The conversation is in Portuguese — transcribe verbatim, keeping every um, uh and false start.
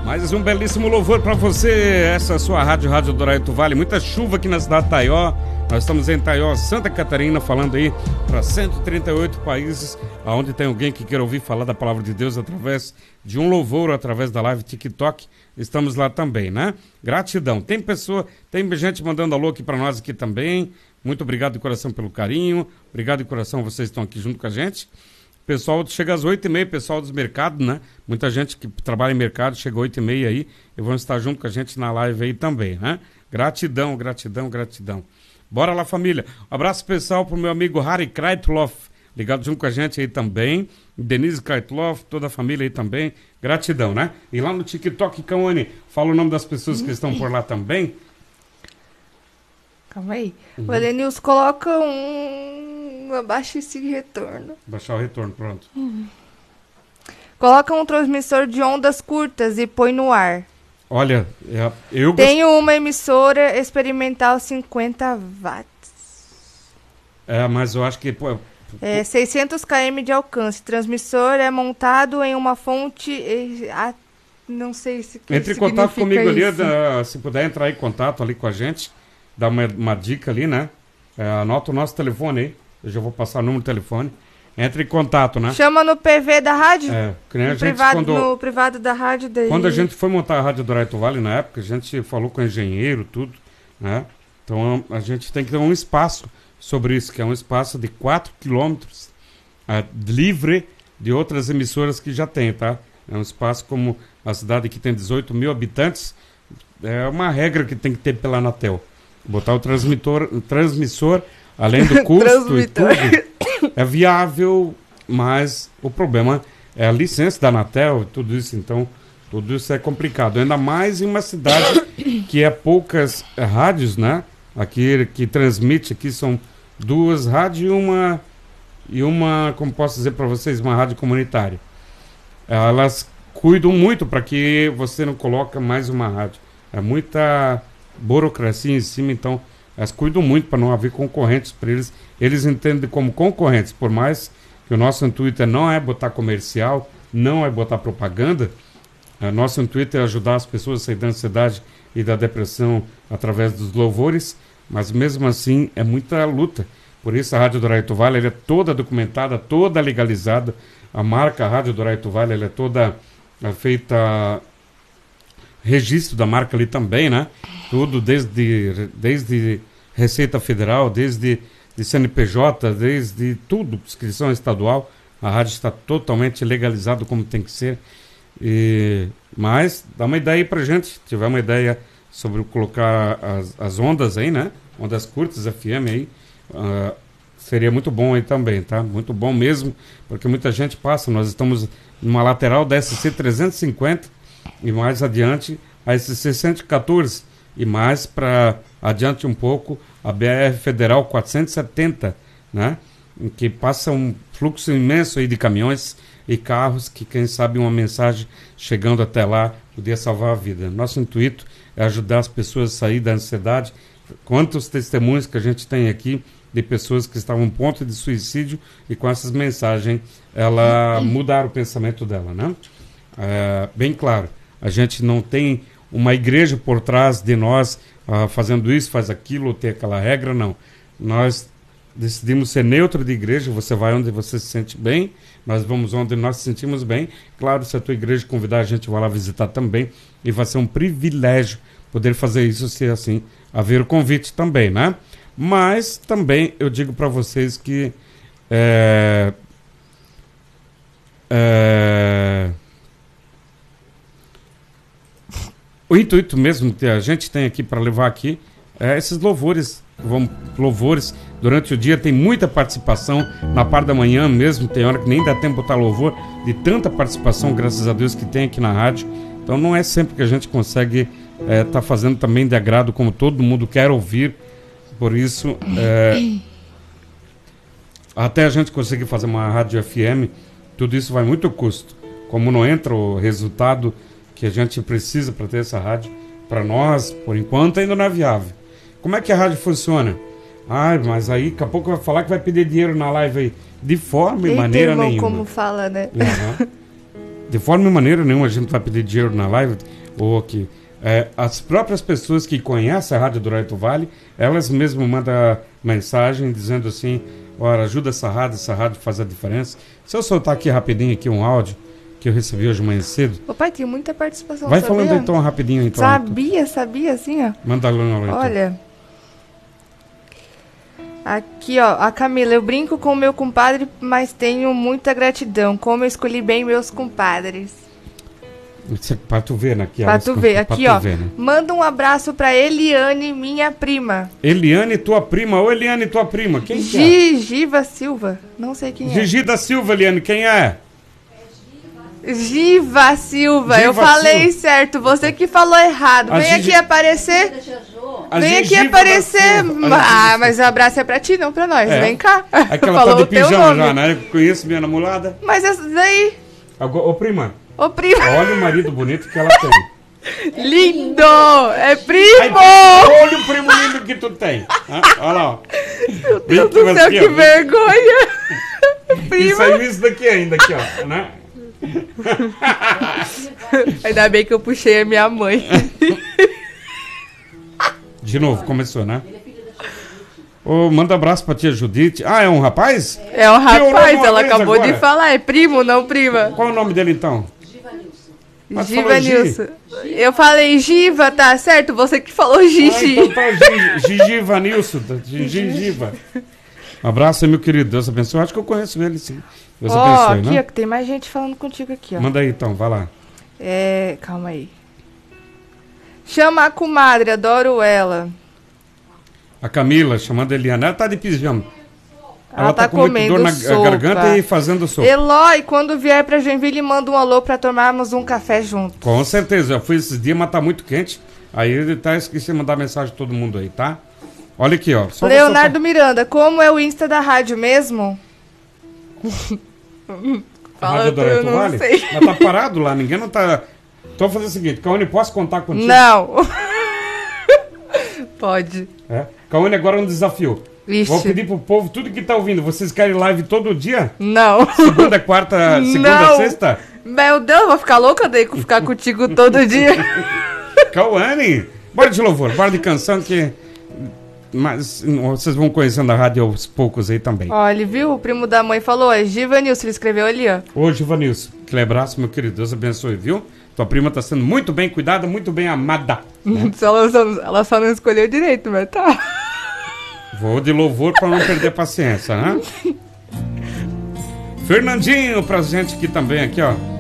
Mais um belíssimo louvor para você. Essa é a sua rádio, Rádio Doraito Vale. Muita chuva aqui na cidade de Taió. Nós estamos em Taió, Santa Catarina, falando aí para cento e trinta e oito países, onde tem alguém que queira ouvir falar da palavra de Deus através de um louvor, através da live TikTok. Estamos lá também, né? Gratidão. Tem pessoa, tem gente mandando alô aqui para nós aqui também. Muito obrigado de coração pelo carinho. Obrigado de coração, vocês estão aqui junto com a gente. Pessoal, chega às oito e meia, pessoal dos mercados, né? Muita gente que trabalha em mercado, chega às oito e meia aí e vão estar junto com a gente na live aí também, né? Gratidão, gratidão, gratidão. Bora lá, família. Um abraço especial pro meu amigo Harry Kreitloff, ligado junto com a gente aí também. Denise Kreitloff, toda a família aí também. Gratidão, né? E lá no TikTok, Cauane, fala o nome das pessoas que estão por lá também. Calma aí. Uhum. O Elenils coloca um... Abaixa esse retorno. Baixar o retorno, pronto. Uhum. Coloca um transmissor de ondas curtas e põe no ar. Olha, eu... Tenho gost... uma emissora experimental cinquenta watts. É, mas eu acho que... Pô, pô... É, seiscentos quilômetros de alcance. Transmissor é montado em uma fonte... E, a, não sei se... Entre em contato comigo ali, da, se puder entrar em contato ali com a gente, dá uma, uma dica ali, né? É, anota o nosso telefone aí. Eu já vou passar o número do telefone. Entre em contato, né? Chama no P V da rádio? É, que nem a no, gente, privado, quando, no privado da rádio. Daí... Quando a gente foi montar a Rádio Doraito Vale, na época, a gente falou com o engenheiro, tudo, né? Então, a gente tem que ter um espaço sobre isso, que é um espaço de quatro quilômetros, é, livre de outras emissoras que já tem, tá? É um espaço como a cidade que tem dezoito mil habitantes, é uma regra que tem que ter pela Anatel. Botar o transmissor, o transmissor além do custo e tudo, é viável, mas o problema é a licença da Anatel e tudo isso, então tudo isso é complicado. Ainda mais em uma cidade que é poucas é, rádios, né? Aqui que transmite, aqui são duas rádios e uma, e uma, como posso dizer para vocês, uma rádio comunitária. Elas cuidam muito para que você não coloque mais uma rádio. É muita burocracia em cima, então elas cuidam muito para não haver concorrentes para eles. Eles entendem como concorrentes, por mais que o nosso intuito não é botar comercial, não é botar propaganda. O nosso intuito é ajudar as pessoas a sair da ansiedade e da depressão através dos louvores, mas mesmo assim é muita luta. Por isso a Rádio Doraito Vale ela é toda documentada, toda legalizada. A marca Rádio Doraito Vale ela é toda é feita... registro da marca ali também, né? Tudo desde, desde Receita Federal, desde de C N P J, desde tudo, inscrição estadual. A rádio está totalmente legalizada como tem que ser. E, mas dá uma ideia aí pra gente, se tiver uma ideia sobre colocar as, as ondas aí, né? Ondas curtas, F M aí, uh, seria muito bom aí também, tá? Muito bom mesmo, porque muita gente passa. Nós estamos numa lateral da S C trezentos e cinquenta e mais adiante a S C cento e quatorze e mais para adiante um pouco a B R Federal quatrocentos e setenta, né? Em que passa um fluxo imenso aí de caminhões e carros que, quem sabe, uma mensagem chegando até lá podia salvar a vida. Nosso intuito é ajudar as pessoas a sair da ansiedade. Quantos testemunhos que a gente tem aqui de pessoas que estavam em ponto de suicídio e com essas mensagens ela mudaram o pensamento dela, né? É, bem claro, a gente não tem uma igreja por trás de nós uh, fazendo isso, faz aquilo, ou tem aquela regra, não. Nós decidimos ser neutro de igreja, você vai onde você se sente bem, nós vamos onde nós se sentimos bem. Claro, se a tua igreja convidar, a gente vai lá visitar também, e vai ser um privilégio poder fazer isso, se assim haver o convite também, né? Mas também eu digo para vocês que é, é, o intuito mesmo que a gente tem aqui para levar aqui é esses louvores. Vamos, louvores durante o dia, tem muita participação. Na parte da manhã mesmo, tem hora que nem dá tempo de botar louvor, de tanta participação, graças a Deus, que tem aqui na rádio. Então não é sempre que a gente consegue estar é, tá fazendo também de agrado como todo mundo quer ouvir. Por isso, é, até a gente conseguir fazer uma rádio F M, tudo isso vai muito custo. Como não entra o resultado que a gente precisa para ter essa rádio, para nós, por enquanto, ainda não é viável. Como é que a rádio funciona? Ah, mas aí daqui a pouco vai falar que vai pedir dinheiro na live aí. De forma e Eita, maneira irmão, nenhuma. como fala, né? Uhum. de forma e maneira nenhuma a gente vai pedir dinheiro na live, ou que é, as próprias pessoas que conhecem a Rádio Dourado Vale, elas mesmas mandam mensagem dizendo assim, ora, ajuda essa rádio, essa rádio faz a diferença. Se eu soltar aqui rapidinho aqui um áudio que eu recebi hoje de manhã cedo. Ô pai, tem muita participação. Vai sabia? falando então rapidinho. Então, sabia, sabia, assim, ó. Manda lá, então. Olha. Aqui, ó, a Camila, eu brinco com o meu compadre, mas tenho muita gratidão. Como eu escolhi bem meus compadres. Isso é pra tu ver, né? Aqui, pra tu ver, aqui, ó. Ver, né? Manda um abraço pra Eliane, minha prima. Eliane, tua prima. Ô, Eliane, tua prima. Quem que é? Gigiva Silva. Não sei quem é. Gigi da Silva, Eliane. Quem é? Giva Silva. Giva eu falei Silva. certo. Você que falou errado. A Vem Gigi... aqui aparecer. A Vem aqui Gigiva aparecer. Ah, mas o abraço é pra ti, não pra nós. É. Vem cá. É que ela falou tá o de teu pijama nome. já, né? Eu conheço minha namorada. Mas essa daí... Agora, ô, prima. Ô, primo. Olha o marido bonito que ela tem. Lindo! É primo! Ai, olha o primo lindo que tu tem. Ah, olha lá, ó. Meu Deus do céu, que vergonha! Primo! E saiu isso daqui ainda, aqui, ó. Né? Ainda bem que eu puxei a minha mãe. De novo, começou, né? Oh, manda abraço pra tia Judite. Ah, é um rapaz? É um rapaz, ela acabou agora. de falar. É primo, não prima. Qual é o nome dele, então? Mas Giva falou Nilson. Eu falei Giva, tá certo? Você que falou Ah, Gigi. então tá, Gi- Gigiva Nilson. tá, Gigiva. Um abraço aí, meu querido. Deus abençoe. Acho que eu conheço ele, sim. Deus Ó, abençoe, aqui, né? ó, que tem mais gente falando contigo aqui, ó. Manda aí, então. Vai lá. É, calma aí. Chama a comadre, adoro ela. A Camila, chamando a Eliana. Ela tá de pijama. Ela tá com muita comendo dor na sopa. garganta e fazendo sopa. Eloy, quando vier pra Joinville, manda um alô pra tomarmos um café junto. Com certeza. Eu fui esses dias, mas tá muito quente. Aí ele tá esquecendo de mandar mensagem a todo mundo aí, tá? Olha aqui, ó. Só Leonardo soltar... Miranda, como é o Insta da rádio mesmo? Fala, tu, eu não vale? sei. Mas tá parado lá, ninguém não tá... Então vou fazer o seguinte, Caone, posso contar contigo? Não. Pode. É? Caone, agora é um desafio. Ixi. Vou pedir pro povo, tudo que tá ouvindo, vocês querem live todo dia? Não. Segunda, quarta, segunda, não. sexta? Meu Deus, vou ficar louca daí com ficar contigo todo dia. Cauane, bora de louvor, bora de canção que... Mas vocês vão conhecendo a rádio aos poucos aí também. Olha, viu? O primo da mãe falou, é Givanilson, ele escreveu ali, ó. Ô, Givanilson, aquele abraço, meu querido, Deus abençoe, viu? Tua prima tá sendo muito bem cuidada, muito bem amada. Né? ela, só, ela só não escolheu direito, mas tá. Vou de louvor pra não perder a paciência, né? Fernandinho, pra gente aqui também, aqui, ó.